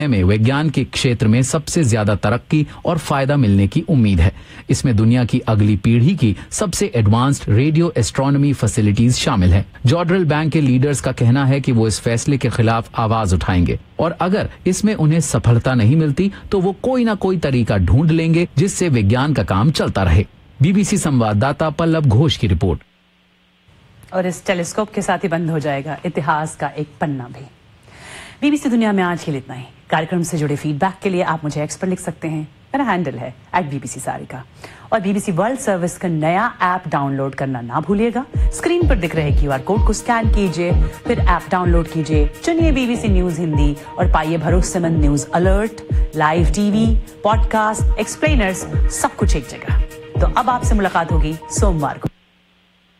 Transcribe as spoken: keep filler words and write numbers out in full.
में विज्ञान के क्षेत्र में सबसे ज्यादा तरक्की और फायदा मिलने की उम्मीद है। इसमें दुनिया की अगली पीढ़ी की सबसे एडवांस्ड रेडियो एस्ट्रोनॉमी फैसिलिटीज शामिल हैं। जॉर्डल बैंक के लीडर्स का कहना है कि वो इस फैसले के खिलाफ आवाज उठाएंगे और अगर इसमें उन्हें सफलता नहीं मिलती तो वो कोई ना कोई तरीका ढूंढ लेंगे जिससे विज्ञान का काम चलता रहे। बीबीसी संवाददाता पल्लव घोष की रिपोर्ट। और इस टेलीस्कोप के साथ ही बंद हो जाएगा इतिहास का एक पन्ना भी। बीबीसी दुनिया में आज के लिए इतना ही। कार्यक्रम से जुड़े फीडबैक के लिए आप मुझे एक्स पर लिख सकते हैं। मेरा हैंडल है एट बीबीसी सारिका। और बीबीसी वर्ल्ड सर्विस का नया ऐप डाउनलोड करना ना भूलिएगा। स्क्रीन पर दिख रहे क्यूआर कोड को स्कैन कीजिए, फिर ऐप डाउनलोड कीजिए, चुनिए बीबीसी न्यूज हिंदी और पाइए भरोसेमंद news alert, live TV, podcast, explainers, सब कुछ एक जगह। तो अब आपसे मुलाकात होगी सोमवार को।